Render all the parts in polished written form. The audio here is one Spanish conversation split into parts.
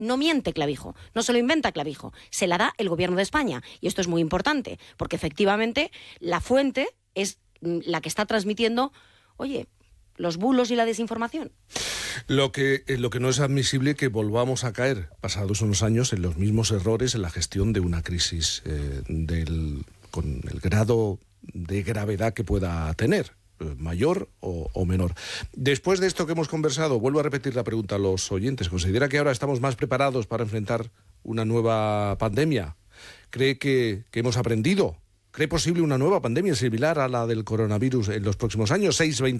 no miente Clavijo, no se lo inventa Clavijo, se la da el Gobierno de España. Y esto es muy importante, porque efectivamente la fuente es la que está transmitiendo, oye, los bulos y la desinformación. Lo que no es admisible que volvamos a caer, pasados unos años, en los mismos errores en la gestión de una crisis con el grado de gravedad que pueda tener, mayor o menor. Después de esto que hemos conversado, vuelvo a repetir la pregunta a los oyentes. ¿Considera que ahora estamos más preparados para enfrentar una nueva pandemia? ¿Cree que hemos aprendido? ¿Cree posible una nueva pandemia similar a la del coronavirus en los próximos años?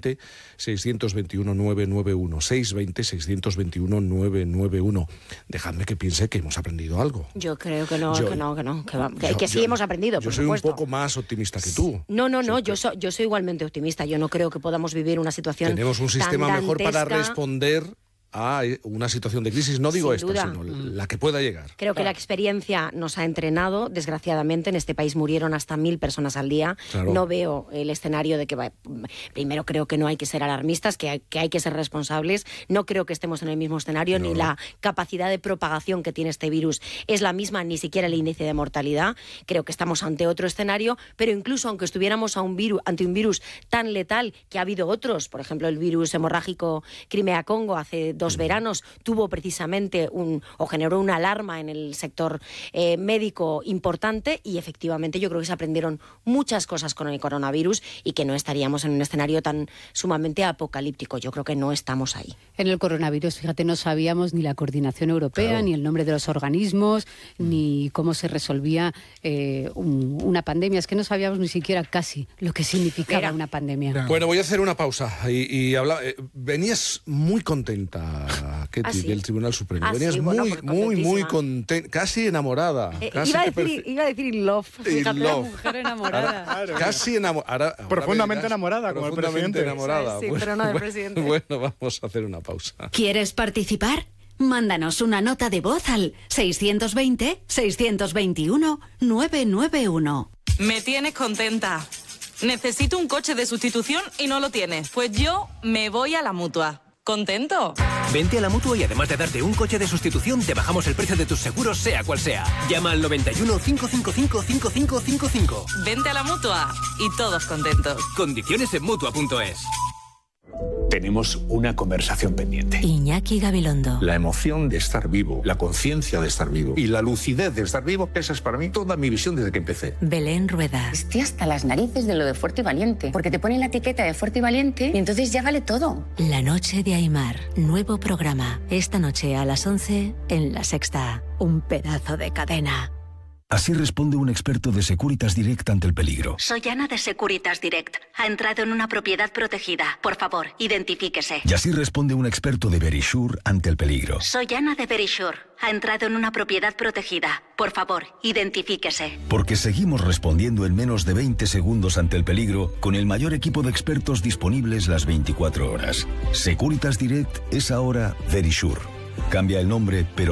620-621-991. 620-621-991. Dejadme que piense que hemos aprendido algo. Yo creo que no, que sí hemos aprendido, por supuesto. Yo soy un poco más optimista que tú. No, yo soy igualmente optimista. Yo no creo que podamos vivir una situación Tenemos un sistema tan mejor para dantesca. Responder a una situación de crisis, no digo esta, sino la que pueda llegar. Creo que la experiencia nos ha entrenado. Desgraciadamente, en este país murieron hasta 1.000 personas al día. Claro. No veo el escenario de que... Primero, creo que no hay que ser alarmistas, que hay que ser responsables. No creo que estemos en el mismo escenario, ni la capacidad de propagación que tiene este virus es la misma, ni siquiera el índice de mortalidad. Creo que estamos ante otro escenario, pero incluso aunque estuviéramos ante un virus tan letal, que ha habido otros, por ejemplo, el virus hemorrágico Crimea-Congo hace 2 veranos tuvo precisamente generó una alarma en el sector médico importante, y efectivamente yo creo que se aprendieron muchas cosas con el coronavirus y que no estaríamos en un escenario tan sumamente apocalíptico. Yo creo que no estamos ahí. En el coronavirus, fíjate, no sabíamos ni la coordinación europea, ni el nombre de los organismos, ni cómo se resolvía una pandemia. Es que no sabíamos ni siquiera casi lo que significaba una pandemia. Bueno, voy a hacer una pausa y venías muy contenta, Ketty, del Tribunal Supremo. Venías muy contenta, casi enamorada. Iba a decir in love. Fíjate, love. una mujer enamorada. Casi enamorada. Profundamente enamorada, como el presidente. Enamorada. Sí, pero no del presidente. Bueno, vamos a hacer una pausa. ¿Quieres participar? Mándanos una nota de voz al 620-621-991. Me tienes contenta. Necesito un coche de sustitución y no lo tienes. Pues yo me voy a la Mutua. ¿Contento? Vente a la Mutua y además de darte un coche de sustitución, te bajamos el precio de tus seguros, sea cual sea. Llama al 91 555 5555. Vente a la Mutua y todos contentos. Condiciones en Mutua.es. Tenemos una conversación pendiente. Iñaki Gabilondo. La emoción de estar vivo, la conciencia de estar vivo y la lucidez de estar vivo, esa es para mí toda mi visión desde que empecé. Belén Rueda. Estoy hasta las narices de lo de fuerte y valiente, porque te ponen la etiqueta de fuerte y valiente y entonces ya vale todo. La noche de Aimar. Nuevo programa. Esta noche a las 11 en La Sexta. Un pedazo de cadena. Así responde un experto de Securitas Direct ante el peligro. Soy Ana de Securitas Direct. Ha entrado en una propiedad protegida. Por favor, identifíquese. Y así responde un experto de Verisure ante el peligro. Soy Ana de Verisure. Ha entrado en una propiedad protegida. Por favor, identifíquese. Porque seguimos respondiendo en menos de 20 segundos ante el peligro con el mayor equipo de expertos disponibles las 24 horas. Securitas Direct es ahora Verisure. Cambia el nombre, pero